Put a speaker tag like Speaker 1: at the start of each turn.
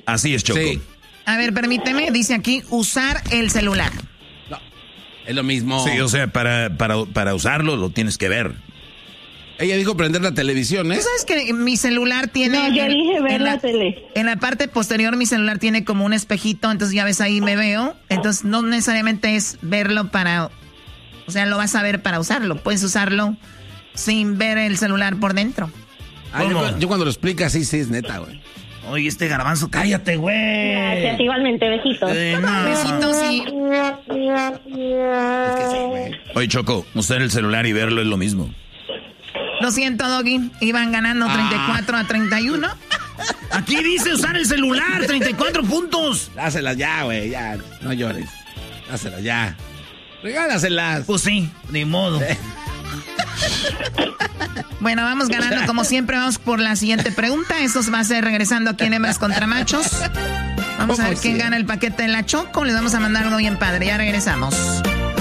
Speaker 1: Así es, Choco.
Speaker 2: Sí.
Speaker 3: A ver, permíteme, dice aquí, usar el celular.
Speaker 2: No, es lo mismo.
Speaker 1: Sí, o sea, para usarlo lo tienes que ver.
Speaker 2: Ella dijo prender la televisión, ¿eh?
Speaker 3: ¿Tú sabes que mi celular tiene...
Speaker 4: No, yo dije ver la tele.
Speaker 3: En la parte posterior mi celular tiene como un espejito, entonces ya ves ahí me veo. Entonces no necesariamente es verlo para... O sea, lo vas a ver para usarlo. Puedes usarlo sin ver el celular por dentro.
Speaker 2: Ah, yo cuando lo explicas, sí, es neta, güey.
Speaker 1: Oye, este garbanzo, cállate, güey.
Speaker 4: Gracias, igualmente, besitos.
Speaker 3: No, besitos y...
Speaker 2: Es que sí, güey.
Speaker 1: Oye, Choco, usar el celular y verlo es lo mismo.
Speaker 3: Lo siento, Doggy. Iban ganando 34-31.
Speaker 1: Aquí dice usar el celular, 34 puntos.
Speaker 2: Dáselas ya, güey, ya. No llores. Dáselas ya. Regálaselas.
Speaker 1: Pues sí, ni modo.
Speaker 3: Bueno, vamos ganando como siempre. Vamos por la siguiente pregunta. Esto va a ser regresando aquí en Hembras contra Machos. Vamos a ver quién gana el paquete de la Choco. Les vamos a mandar uno bien padre. Ya regresamos.